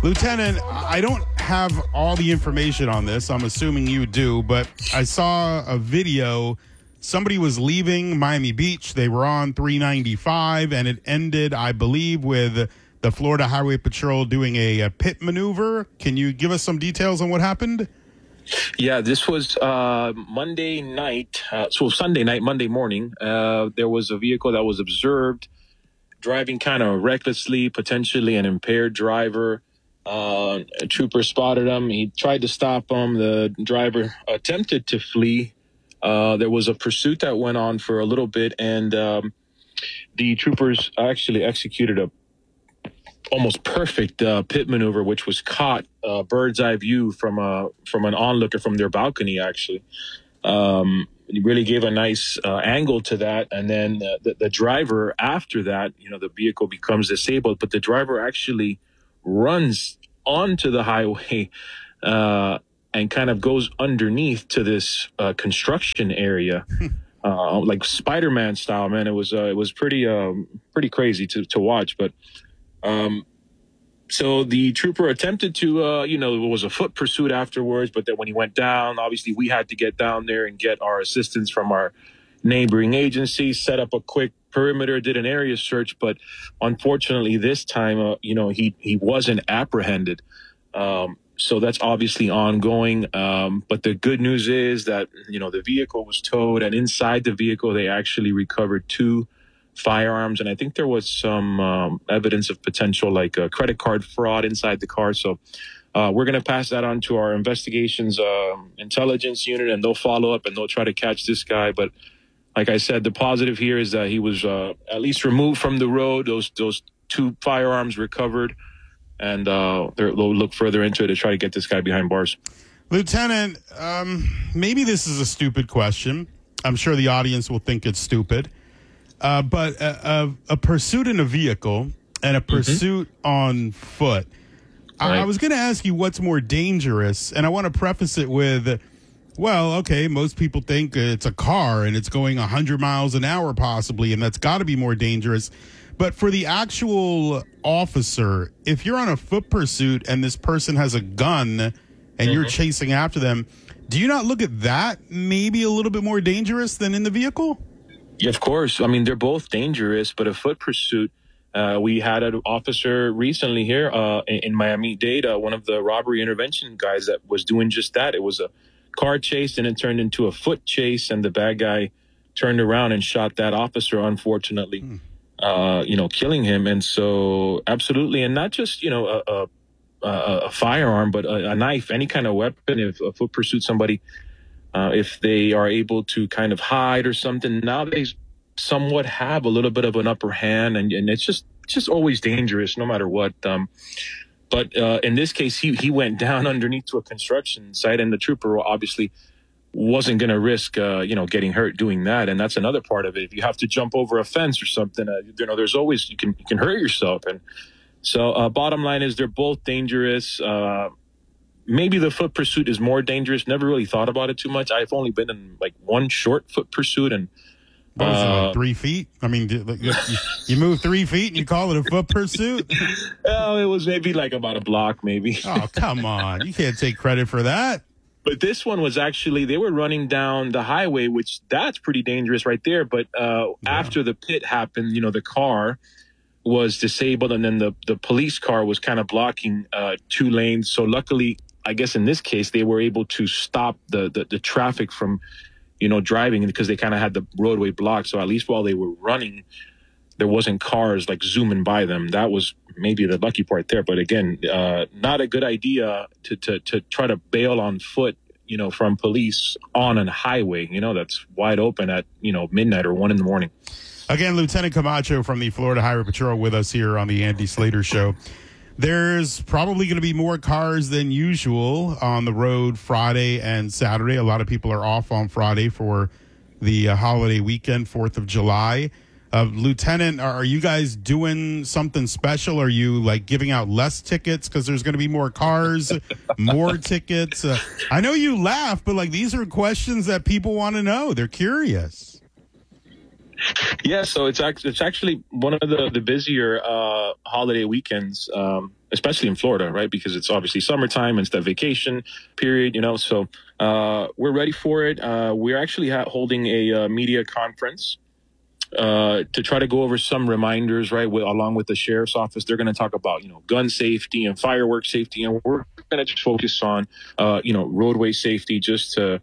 Lieutenant, I don't have all the information on this. I'm assuming you do, but I saw a video. Somebody was leaving Miami Beach. They were on 395, and it ended, I believe, with the Florida Highway Patrol doing a pit maneuver. Can you give us some details on what happened? Yeah, this was Monday night. Sunday night, Monday morning. There was a vehicle that was observed driving kind of recklessly, potentially an impaired driver. A trooper spotted him. He tried to stop him. The driver attempted to flee. There was a pursuit that went on for a little bit, and the troopers actually executed a almost perfect pit maneuver, which was caught bird's eye view from an onlooker from their balcony. Actually, it really gave a nice angle to that. And then the driver, after that, the vehicle becomes disabled, but the driver actually runs onto the highway and kind of goes underneath to this construction area. Like Spider-Man style, man. It was pretty crazy to watch, but so the trooper attempted to, it was a foot pursuit afterwards, but then when he went down, obviously we had to get down there and get our assistance from our neighboring agencies, set up a quick perimeter, did an area search, but unfortunately this time, he wasn't apprehended. So that's obviously ongoing. But the good news is that, the vehicle was towed, and inside the vehicle, they actually recovered 2 firearms. And I think there was some evidence of potential like credit card fraud inside the car. So we're going to pass that on to our investigations intelligence unit, and they'll follow up and they'll try to catch this guy. But like I said, the positive here is that he was at least removed from the road. Those 2 firearms recovered. And they'll look further into it to try to get this guy behind bars. Lieutenant, maybe this is a stupid question. I'm sure the audience will think it's stupid. But a pursuit in a vehicle and a pursuit on foot. Right. I was going to ask you what's more dangerous, and I want to preface it with, well, okay, most people think it's a car and it's going 100 miles an hour possibly, and that's got to be more dangerous. But for the actual officer, if you're on a foot pursuit and this person has a gun and you're chasing after them, do you not look at that maybe a little bit more dangerous than in the vehicle? Yeah, of course. I mean, they're both dangerous, but a foot pursuit, we had an officer recently here in Miami-Dade, one of the robbery intervention guys that was doing just that. It was a car chase and it turned into a foot chase, and the bad guy turned around and shot that officer, unfortunately. Killing him. And so absolutely. And not just, a firearm, but a knife, any kind of weapon. If a foot pursuit somebody, if they are able to kind of hide or something, now they somewhat have a little bit of an upper hand, and it's just always dangerous no matter what. But in this case, he went down underneath to a construction site, and the trooper obviously wasn't going to risk, getting hurt doing that. And that's another part of it. If you have to jump over a fence or something, there's always, you can hurt yourself. And so bottom line is they're both dangerous. Maybe the foot pursuit is more dangerous. Never really thought about it too much. I've only been in like one short foot pursuit, and what was it, like 3 feet? I mean, you move 3 feet and you call it a foot pursuit? Oh, it was maybe like about a block, maybe. Oh, come on. You can't take credit for that. But this one was actually, they were running down the highway, which that's pretty dangerous right there. But after the pit happened, the car was disabled, and then the police car was kind of blocking 2 lanes. So luckily, I guess in this case, they were able to stop the traffic from, driving, because they kind of had the roadway blocked. So at least while they were running, there wasn't cars like zooming by them. That was maybe the lucky part there. But again, not a good idea to try to bail on foot, from police on a highway, that's wide open at, midnight or 1 a.m. Again, Lieutenant Camacho from the Florida Highway Patrol with us here on the Andy Slater Show. There's probably going to be more cars than usual on the road Friday and Saturday. A lot of people are off on Friday for the holiday weekend, 4th of July. Lieutenant, are you guys doing something special? Are you like giving out less tickets because there's going to be more cars, more tickets? I know you laugh, but like these are questions that people want to know. They're curious. Yeah, so it's actually one of the busier holiday weekends. especially in Florida, right? Because it's obviously summertime and it's that vacation period, So we're ready for it. We're actually holding a media conference to try to go over some reminders, right? Along with the sheriff's office, they're going to talk about, gun safety and fireworks safety, and we're going to just focus on, roadway safety, just to,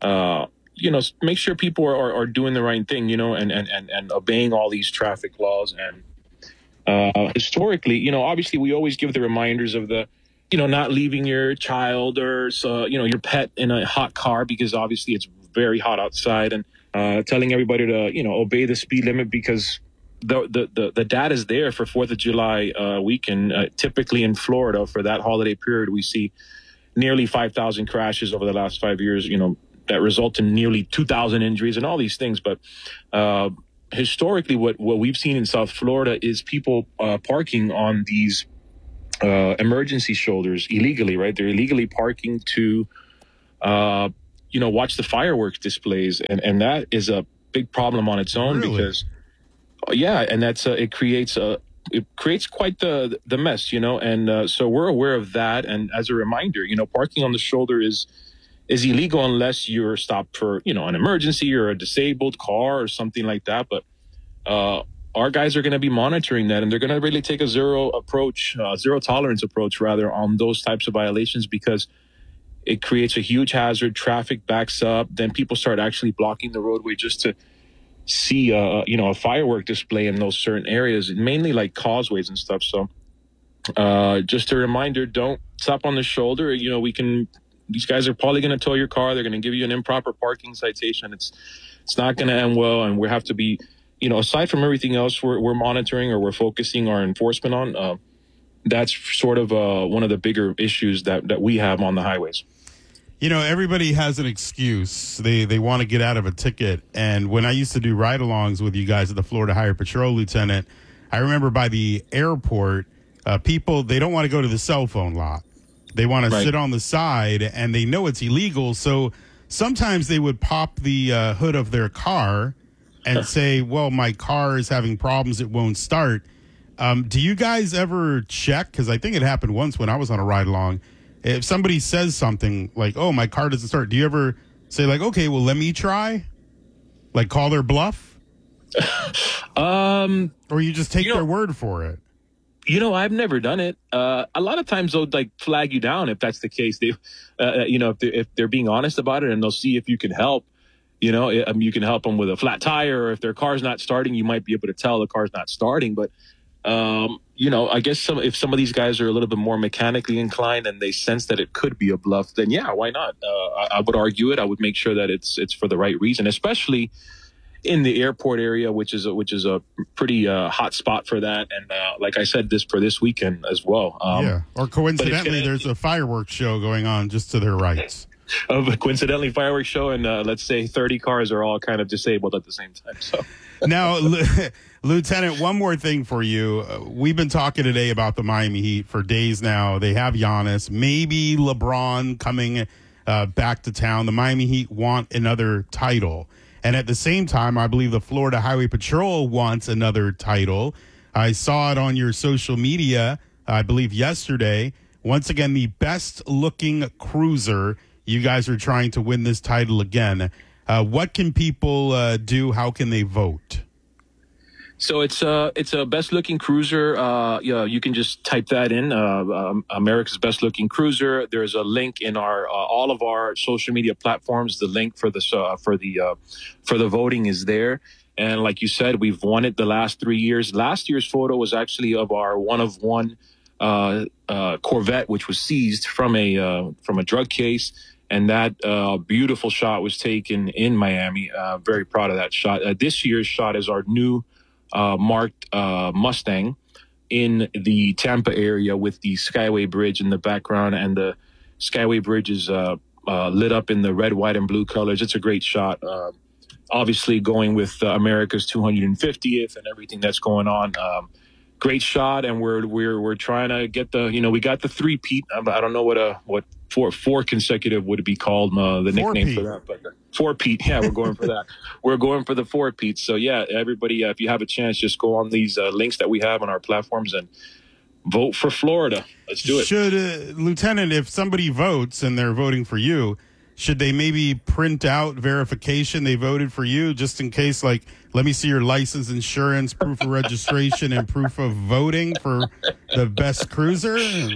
make sure people are doing the right thing, and obeying all these traffic laws. And historically, obviously we always give the reminders of the, not leaving your child or, your pet in a hot car, because obviously it's very hot outside, and telling everybody to, obey the speed limit, because the data is there for 4th of July weekend. Typically in Florida for that holiday period, we see nearly 5,000 crashes over the last 5 years, that result in nearly 2,000 injuries and all these things. But historically, what we've seen in South Florida is people parking on these emergency shoulders illegally, right? They're illegally parking to, watch the fireworks displays. And that is a big problem on its own. Really? Because, and that's it creates quite the mess, and so we're aware of that. And as a reminder, parking on the shoulder is illegal unless you're stopped for, an emergency or a disabled car or something like that. But our guys are going to be monitoring that, and they're going to really take a zero tolerance approach rather on those types of violations, because it creates a huge hazard. Traffic backs up, then people start actually blocking the roadway just to see a firework display in those certain areas, mainly like causeways and stuff. So just a reminder, don't stop on the shoulder. These guys are probably going to tow your car. They're going to give you an improper parking citation. It's not going to end well, and we have to be, aside from everything else we're monitoring or we're focusing our enforcement on, that's sort of one of the bigger issues that we have on the highways. Everybody has an excuse. They want to get out of a ticket. And when I used to do ride-alongs with you guys at the Florida Highway Patrol, Lieutenant, I remember by the airport, people, they don't want to go to the cell phone lot. They want to sit on the side, and they know it's illegal. So sometimes they would pop the hood of their car and say, well, my car is having problems. It won't start. Do you guys ever check? Because I think it happened once when I was on a ride-along. If somebody says something like, oh, my car doesn't start, do you ever say, like, okay, well, let me try? Like, call their bluff? Or you just take their word for it? I've never done it. A lot of times they'll like flag you down if that's the case. They, if they're being honest about it, and they'll see if you can help. You can help them with a flat tire, or if their car's not starting, you might be able to tell the car's not starting. But I guess if some of these guys are a little bit more mechanically inclined and they sense that it could be a bluff, then yeah, why not? I would argue it. I would make sure that it's for the right reason, especially in the airport area, which is a pretty hot spot for that. And like I said, this weekend as well. Or coincidentally, there's a fireworks show going on just to their rights. Of a coincidentally fireworks show, and let's say 30 cars are all kind of disabled at the same time. So now, Lieutenant, one more thing for you. We've been talking today about the Miami Heat for days now. They have Giannis, maybe LeBron coming back to town. The Miami Heat want another title. And at the same time, I believe the Florida Highway Patrol wants another title. I saw it on your social media, I believe yesterday. Once again, the best looking cruiser. You guys are trying to win this title again. What can people do? How can they vote? So it's a best looking cruiser. You can just type that in, America's best looking cruiser. There's a link in our all of our social media platforms. The link for the voting is there. And like you said, we've won it the last 3 years. Last year's photo was actually of our one of one Corvette, which was seized from a drug case. And that beautiful shot was taken in Miami. Very proud of that shot. This year's shot is our new marked Mustang in the Tampa area with the Skyway Bridge in the background. And the Skyway Bridge is lit up in the red, white, and blue colors. It's a great shot. Obviously going with America's 250th and everything that's going on. Great shot, and we're trying to get we got the three-peat. I don't know what four consecutive would be called, the nickname for that, but four-peat. Yeah, we're going for that. We're going for the four-peat. So yeah, everybody, if you have a chance, just go on these links that we have on our platforms and Vote for Florida. Let's do it. Should, Lieutenant, if somebody votes and they're voting for you, should they maybe print out verification they voted for you, just in case, like, let me see your license, insurance, proof of registration, and proof of voting for the best cruiser?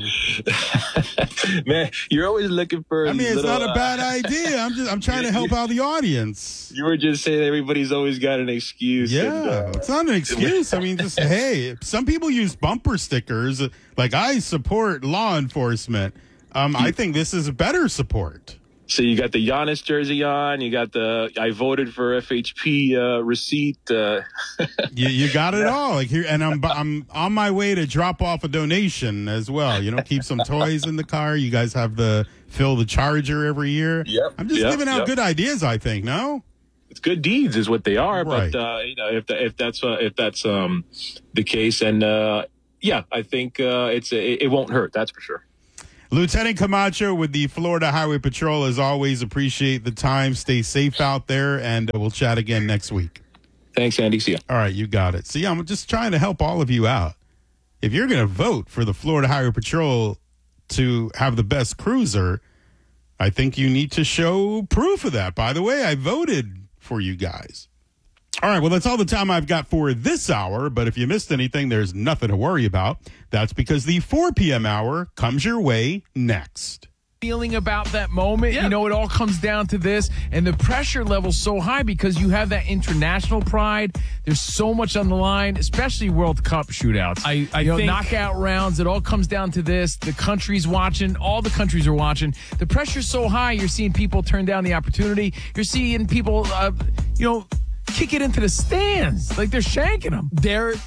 Man, you're always looking for. I mean, it's not a bad idea. I'm trying to help out the audience. You were just saying everybody's always got an excuse. Yeah, it's not an excuse. I mean, just, hey, some people use bumper stickers. Like, I support law enforcement. I think this is better support. So you got the Giannis jersey on. You got the I voted for FHP receipt. You got it all. Like, here, and I'm on my way to drop off a donation as well. Keep some toys in the car. You guys have the fill the charger every year. Yep. I'm just giving out good ideas. I think no. It's good deeds is what they are. Right. But if that's the case, and I think it won't hurt. That's for sure. Lieutenant Camacho with the Florida Highway Patrol, as always, appreciate the time. Stay safe out there, and we'll chat again next week. Thanks, Andy. See ya. All right, you got it. See, I'm just trying to help all of you out. If you're going to vote for the Florida Highway Patrol to have the best cruiser, I think you need to show proof of that. By the way, I voted for you guys. All right, well, that's all the time I've got for this hour, but if you missed anything, there's nothing to worry about. That's because the 4 p.m. hour comes your way next. Feeling about that moment, it all comes down to this, and the pressure level's so high because you have that international pride. There's so much on the line, especially World Cup shootouts. I think knockout rounds, it all comes down to this. The country's watching, all the countries are watching. The pressure's so high, you're seeing people turn down the opportunity. You're seeing people, kick it into the stands like they're shanking them. The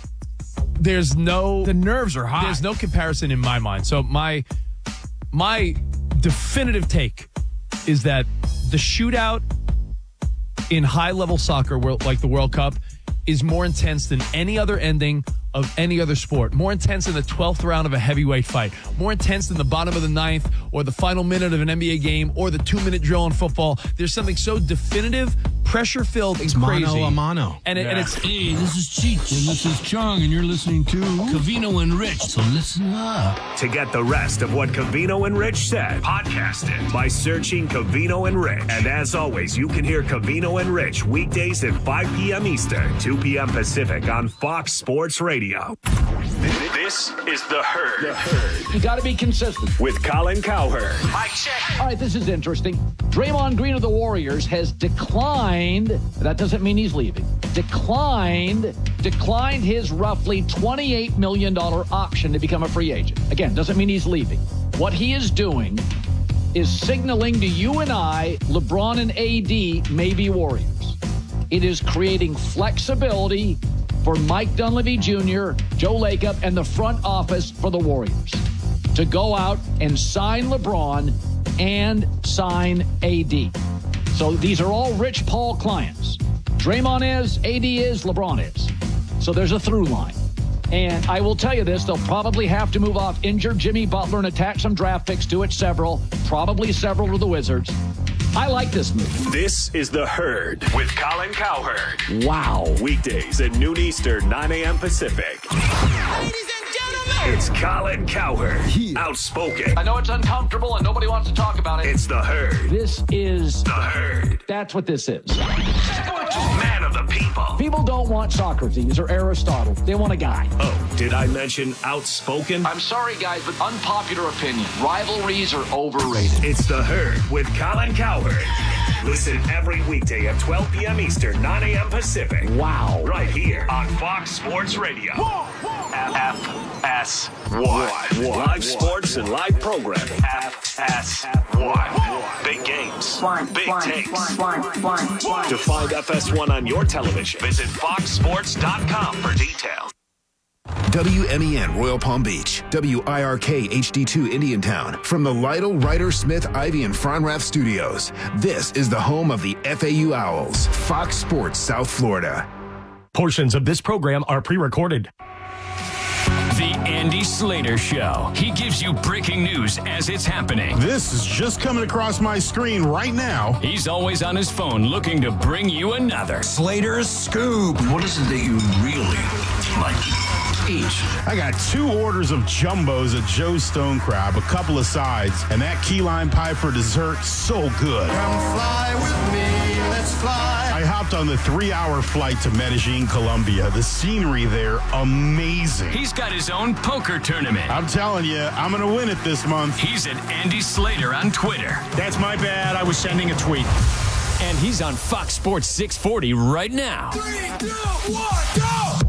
nerves are high. There's no comparison in my mind. So my definitive take is that the shootout in high-level soccer, like the World Cup, is more intense than any other ending of any other sport. More intense than the 12th round of a heavyweight fight. More intense than the bottom of the ninth or the final minute of an NBA game or the 2-minute drill in football. There's something so definitive, pressure-filled, and crazy. Mano a mano. And it's... Hey, this is Cheech, and this is Chung, and you're listening to Covino and Rich, so listen up. To get the rest of what Covino and Rich said, podcast it by searching Covino and Rich. And as always, you can hear Covino and Rich weekdays at 5 p.m. Eastern, 2 p.m. Pacific on Fox Sports Radio. This is The Herd. You got to be consistent. With Colin Cowherd. Mic check. All right, this is interesting. Draymond Green of the Warriors has declined, that doesn't mean he's leaving, declined his roughly $28 million option to become a free agent. Again, doesn't mean he's leaving. What he is doing is signaling to you and I, LeBron and AD may be Warriors. It is creating flexibility for Mike Dunleavy Jr., Joe Lacob, and the front office for the Warriors to go out and sign LeBron and sign AD. So these are all Rich Paul clients. Draymond is, AD is, LeBron is. So there's a through line. And I will tell you this, they'll probably have to move off injured Jimmy Butler and attack some draft picks, do it probably several to the Wizards. I like this move. This is The Herd with Colin Cowherd. Wow. Weekdays at noon Eastern, 9 a.m. Pacific. Ladies and gentlemen, it's Colin Cowherd. Outspoken. I know it's uncomfortable and nobody wants to talk about it. It's The Herd. This is The Herd. That's what this is. Man of the people. People don't want Socrates or Aristotle. They want a guy. Oh, did I mention outspoken? I'm sorry, guys, but unpopular opinion. Rivalries are overrated. It's The Herd with Colin Cowherd. Listen every weekday at 12 p.m. Eastern, 9 a.m. Pacific. Wow. Right here on Fox Sports Radio. FS1. Live sports and live programming. FS1. Big games. Big takes. To find FS1 on your television, visit foxsports.com for details. WMEN Royal Palm Beach, WIRK HD2 Indiantown. From the Lytle, Ryder, Smith, Ivy, and Fronrath studios, this is the home of the FAU Owls, Fox Sports South Florida. Portions of this program are pre-recorded. The Andy Slater Show. He gives you breaking news as it's happening. This is just coming across my screen right now. He's always on his phone looking to bring you another. Slater's Scoop. What is it that you really like? each. I got 2 orders of jumbos at Joe's Stone Crab, a couple of sides, and that key lime pie for dessert, so good. Come fly with me, let's fly. I hopped on the 3-hour flight to Medellin, Colombia. The scenery there, amazing. He's got his own poker tournament. I'm telling you, I'm going to win it this month. He's at Andy Slater on Twitter. That's my bad. I was sending a tweet. And he's on Fox Sports 640 right now. 3, 2, 1, go!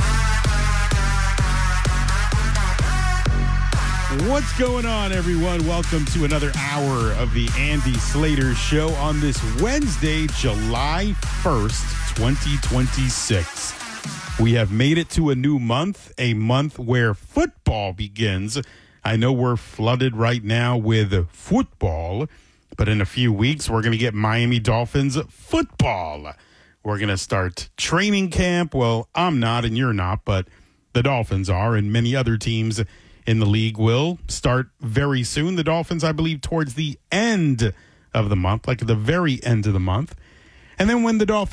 What's going on, everyone? Welcome to another hour of the Andy Slater Show on this Wednesday, July 1st, 2026. We have made it to a new month, a month where football begins. I know we're flooded right now with football, but in a few weeks, we're going to get Miami Dolphins football. We're going to start training camp. Well, I'm not and you're not, but the Dolphins are, and many other teams in the league will start very soon. The Dolphins, I believe, towards the end of the month, like at the very end of the month. And then when the Dolphins